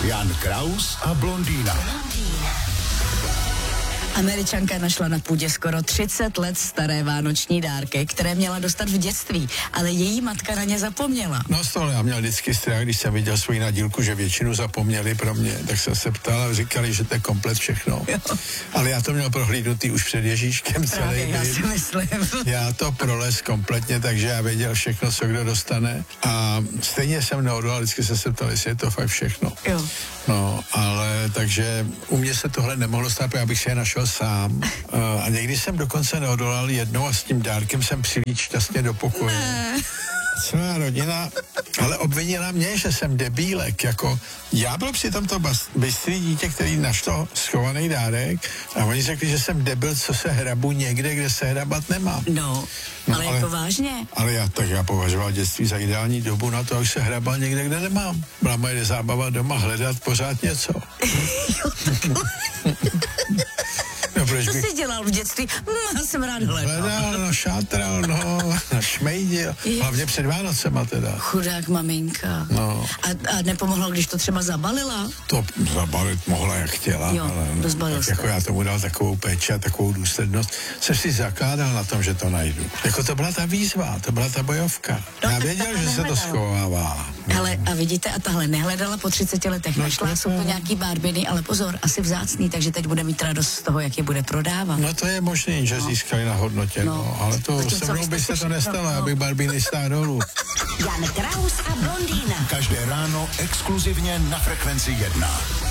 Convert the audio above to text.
Jan Kraus a blondýna. Američanka našla na půdě skoro 30 let staré vánoční dárky, které měla dostat v dětství, ale její matka na ně zapomněla. No z toho já měl vždycky strach, když jsem viděl svoji nadílku, že většinu zapomněli pro mě, tak jsem se ptal a říkali, že to je komplet všechno. Jo. Ale já to měl prohlídnutý už před Ježíškem celý den. Já si myslím. Já to prolez kompletně, takže já věděl všechno, co kdo dostane a stejně jsem neodolal, vždycky se ptal, jestli je to fakt všechno. Jo. No, ale takže u mě se tohle nemohlo stát, protože já bych se je našel sám. A někdy jsem dokonce neodolal jednou a s tím dárkem jsem přilít šťastně do pokoje. Ne. Celá rodina, ale obvinila mě, že jsem debílek, jako já byl přitom to bystrý dítě, který našlo schovaný dárek a oni řekli, že jsem debil, co se hrabu někde, kde se hrabat nemám. No, ale jako vážně. Ale já považoval dětství za ideální dobu na to, až se hrabal někde, kde nemám. Byla moje zábava doma hledat pořád něco. Jo, takhle. No, proč Co bych... jsi dělal v dětství? Já jsem rád hledal. Šátral, šmejdil. Hlavně před Vánocema teda. Chudák maminka. No. A nepomohlo, když to třeba zabalila? To zabalit mohla, jak chtěla. Jo, ale jako já tomu dal takovou péči a takovou důslednost. Jsem si zakládal na tom, že to najdu. Jako to byla ta výzva, to byla ta bojovka. No, já věděl, že se to schovává. Ale a vidíte, a tahle nehledala po 30 letech. Našla, jsou to nějaký barbiny, ale pozor, asi vzácný, takže teď bude mít radost z toho, jak je bude prodávat. No to je možný, že získali na hodnotě, ale to se mnou by se to nestalo, abych barbiny stál dolů. Jan Kraus a blondýna. Každé ráno exkluzivně na Frekvenci 1.